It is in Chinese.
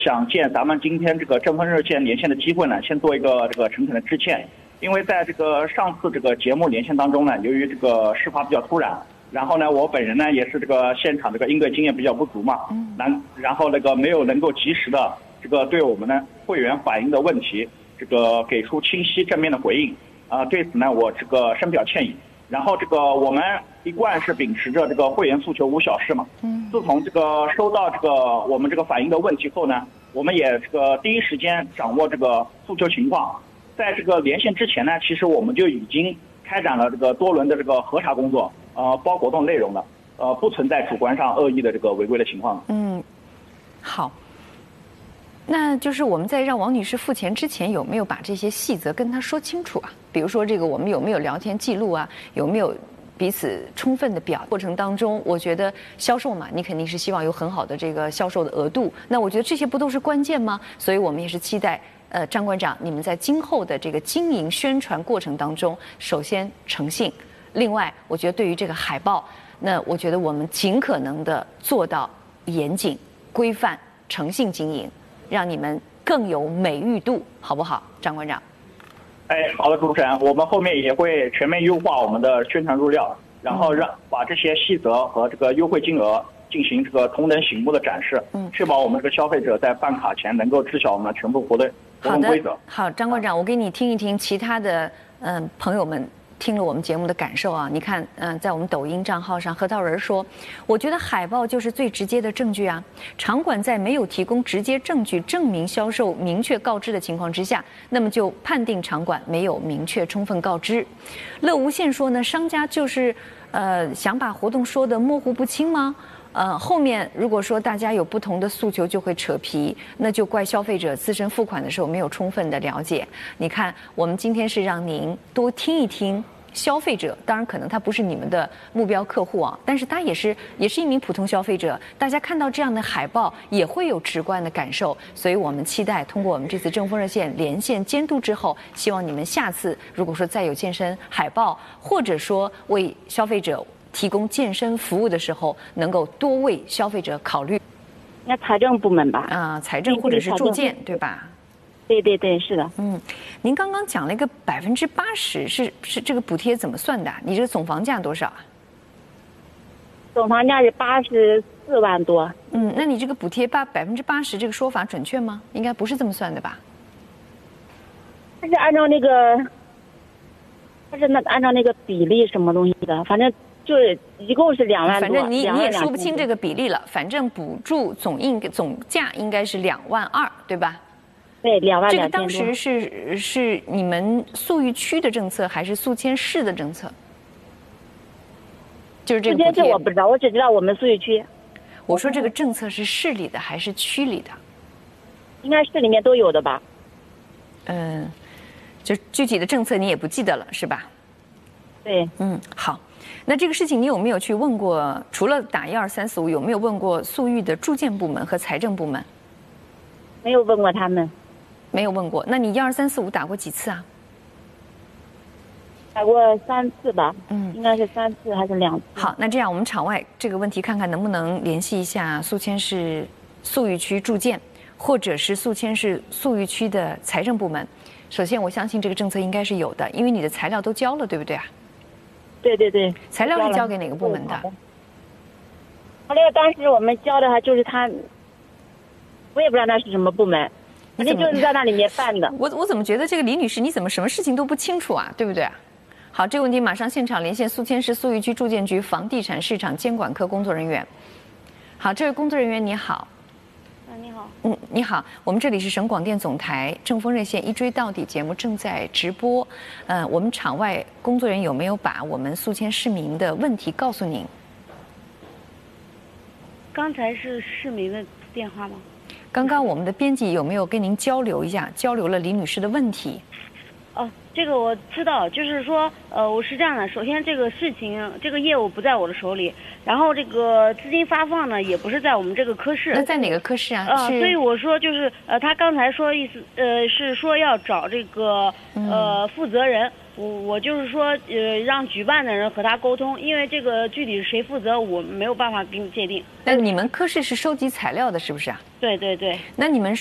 想借咱们今天这个正风热线连线的机会呢，先做一个这个诚恳的致歉。因为在这个上次这个节目连线当中呢，由于这个事发比较突然，然后呢，我本人呢也是这个现场这个应对经验比较不足嘛，然后没有能够及时的这个对我们的会员反映的问题，这个给出清晰正面的回应。对此呢，我这个深表歉意。然后这个我们一贯是秉持着这个会员诉求无小事嘛。自从这个收到这个我们这个反映的问题后呢，我们也这个第一时间掌握这个诉求情况。在这个连线之前呢，其实我们就已经开展了这个多轮的这个核查工作，包活动内容的，不存在主观上恶意的这个违规的情况。 好。那就是我们在让王女士付钱之前，有没有把这些细则跟她说清楚啊？比如说这个我们有没有聊天记录啊？有没有彼此充分的表过程当中，我觉得销售嘛，你肯定是希望有很好的这个销售的额度。那我觉得这些不都是关键吗？所以我们也是期待。张馆长，你们在今后的这个经营宣传过程当中，首先诚信，另外，我觉得对于这个海报，那我觉得我们尽可能的做到严谨、规范、诚信经营，让你们更有美誉度，好不好，张馆长？ 好的，主持人，我们后面也会全面优化我们的宣传入料，然后把这些细则和这个优惠金额进行这个同等醒目的展示，确保我们这个消费者在办卡前能够知晓我们的全部活动规则。 好，张馆长，我给你听一听其他的朋友们听了我们节目的感受啊。你看，在我们抖音账号上，核桃仁说，我觉得海报就是最直接的证据啊。场馆在没有提供直接证据证明销售明确告知的情况之下，那么就判定场馆没有明确充分告知。乐无限说呢，商家就是想把活动说得模糊不清吗？后面如果说大家有不同的诉求，就会扯皮，那就怪消费者自身付款的时候没有充分的了解。你看，我们今天是让您多听一听消费者，当然可能他不是你们的目标客户啊，但是他也是一名普通消费者。大家看到这样的海报也会有直观的感受，所以我们期待通过我们这次正风热线连线监督之后，希望你们下次如果说再有健身海报，或者说为消费者提供健身服务的时候，能够多为消费者考虑。 那财政部门吧？ 财政或者是住建，对吧？ 对，是的。 您刚刚讲了一个80%，是这个补贴怎么算的？你这个总房价多少啊？ 总房价是84万多。 那你这个补贴80%这个说法准确吗？应该不是这么算的吧？ 它是按照那个，按照那个比例什么东西的，反正。就是一共是2万多， 反正你也说不清这个比例了。反正补助总价应该是2.2万，对吧？ 对，2万2千多。 这个当时是你们宿豫区的政策还是宿迁市的政策？就是这个补贴。 宿迁市我不知道，我只知道我们宿豫区。 我说这个政策是市里的还是区里的？ 应该市里面都有的吧？ 就具体的政策你也不记得了是吧？ 对。 好。那这个事情你有没有去问过？除了打12345，有没有问过宿豫的住建部门和财政部门？ 没有问过他们。 没有问过。那你12345打过几次啊？ 打过3次吧。应该是3次还是2次？ 好，那这样我们场外这个问题看看能不能联系一下宿迁市宿豫区住建，或者是宿迁市宿豫区的财政部门。首先，我相信这个政策应该是有的，因为你的材料都交了，对不对啊？ 对， 材料是交给哪个部门的？ 材料当时我们交的还就是他，我也不知道那是什么部门，反正就是在那里面办的。 我怎么觉得这个李女士你怎么什么事情都不清楚啊，对不对？好，这个问题马上现场连线宿迁市宿豫区住建局房地产市场监管科工作人员。好，这位工作人员你好。 你好。 你好，我们这里是省广电总台正风热线一追到底节目正在直播。我们场外工作人员有没有把我们宿迁市民的问题告诉您？ 刚才是市民的电话吗？ 刚刚我们的编辑有没有跟您交流一下，交流了李女士的问题？ 这个我知道，就是说，我是这样的，首先这个事情，这个业务不在我的手里，然后这个资金发放呢，也不是在我们这个科室。 那在哪个科室啊？ 所以我说就是，他刚才说意思，是说要找这个负责人， 我就是说让举办的人和他沟通，因为这个具体谁负责我没有办法给你界定。 那你们科室是收集材料的，是不是啊？ 对对对。 那你们